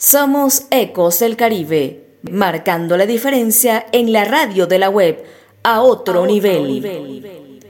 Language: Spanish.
Somos Ecos del Caribe, marcando la diferencia en la radio de la web a otro nivel.